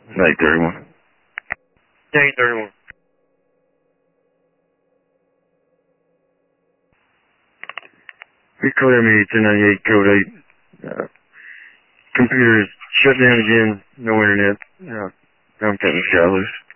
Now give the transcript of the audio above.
Night 31. Night 31. We code ME 1098, code 8. Computer is shut down again. No internet. I'm cutting the sky loose.